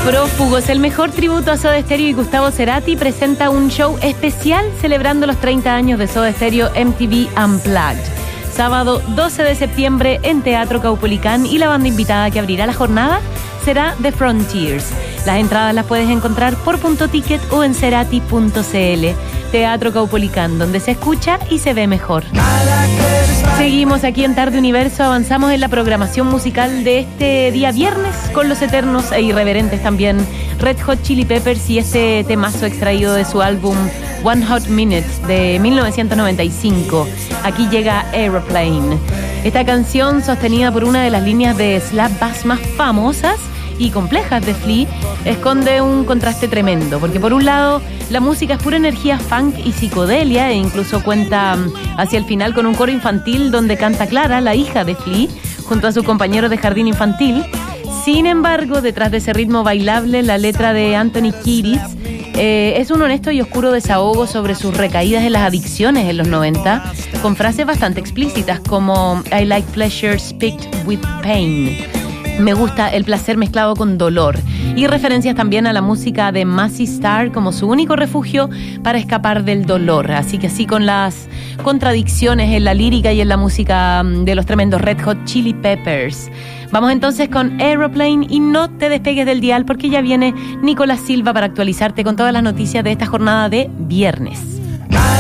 Prófugos, el mejor tributo a Soda Stereo, y Gustavo Cerati presenta un show especial celebrando los 30 años de Soda Stereo, MTV Unplugged. Sábado 12 de septiembre en Teatro Caupolicán, y la banda invitada que abrirá la jornada será The Frontiers. Las entradas las puedes encontrar por .ticket o en cerati.cl. Teatro Caupolicán, donde se escucha y se ve mejor. Seguimos aquí en Tarde Universo, avanzamos en la programación musical de este día viernes con los eternos e irreverentes también Red Hot Chili Peppers y este temazo extraído de su álbum One Hot Minute de 1995. Aquí llega Aeroplane. Esta canción, sostenida por una de las líneas de slap bass más famosas y complejas de Flea, esconde un contraste tremendo, porque por un lado la música es pura energía funk y psicodelia, e incluso cuenta hacia el final con un coro infantil donde canta Clara, la hija de Flea, junto a su compañero de jardín infantil. Sin embargo, detrás de ese ritmo bailable, la letra de Anthony Kiedis es un honesto y oscuro desahogo sobre sus recaídas en las adicciones en los 90, con frases bastante explícitas como I like pleasure speaked with pain. Me gusta el placer mezclado con dolor, y referencias también a la música de Mazzy Star como su único refugio para escapar del dolor. Así que así, con las contradicciones en la lírica y en la música de los tremendos Red Hot Chili Peppers. Vamos entonces con Aeroplane, y no te despegues del dial porque ya viene Nicolás Silva para actualizarte con todas las noticias de esta jornada de viernes.